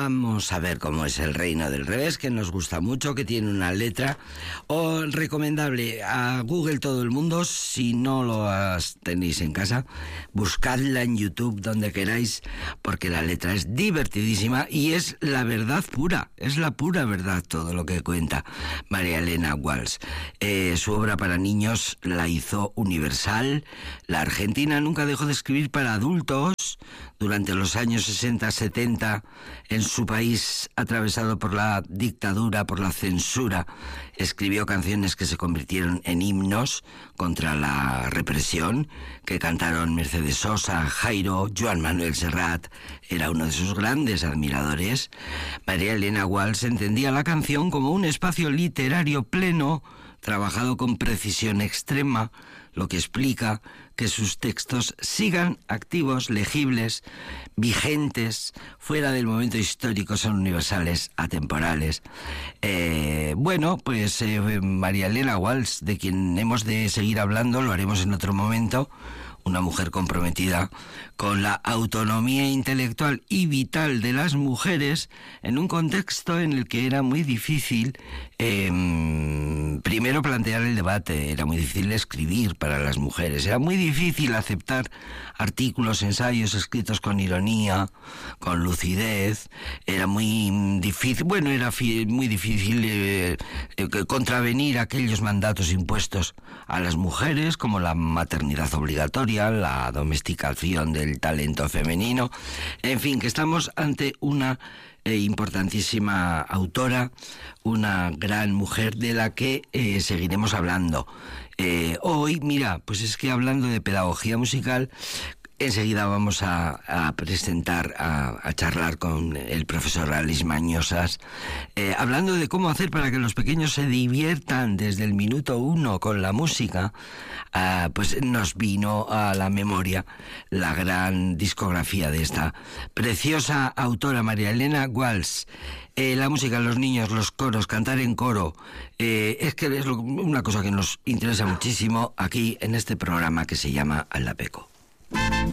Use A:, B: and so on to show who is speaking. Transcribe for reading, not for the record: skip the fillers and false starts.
A: vamos a ver cómo es El Reino del Revés, que nos gusta mucho, que tiene una letra recomendable a Google todo el mundo. Si no lo tenéis en casa, buscadla en YouTube donde queráis, porque la letra es divertidísima y es la verdad pura, es la pura verdad todo lo que cuenta María Elena Walsh. Su obra para niños la hizo Universal. La argentina nunca dejó de escribir para adultos. Durante los años 60-70, en su país atravesado por la dictadura, por la censura, escribió canciones que se convirtieron en himnos contra la represión, que cantaron Mercedes Sosa, Jairo, Joan Manuel Serrat. Era uno de sus grandes admiradores. María Elena Walsh entendía la canción como un espacio literario pleno, trabajado con precisión extrema, lo que explica que sus textos sigan activos, legibles, vigentes, fuera del momento histórico, son universales, atemporales. María Elena Walsh, de quien hemos de seguir hablando, lo haremos en otro momento. Una mujer comprometida con la autonomía intelectual y vital de las mujeres en un contexto en el que era muy difícil primero plantear el debate, era muy difícil escribir para las mujeres, era muy difícil aceptar artículos, ensayos escritos con ironía, con lucidez, era muy difícil, muy difícil contravenir aquellos mandatos impuestos a las mujeres, como la maternidad obligatoria, la domesticación del talento femenino. En fin, que estamos ante una importantísima autora, una gran mujer de la que seguiremos hablando. Hoy, pues es que hablando de pedagogía musical, enseguida vamos a presentar, a charlar con el profesor Alex Mañosas, hablando de cómo hacer para que los pequeños se diviertan desde el minuto 1 con la música. Pues nos vino a la memoria la gran discografía de esta preciosa autora, María Elena Walsh. La música, los niños, los coros, cantar en coro, es que es una cosa que nos interesa muchísimo aquí en este programa que se llama Aldapeco.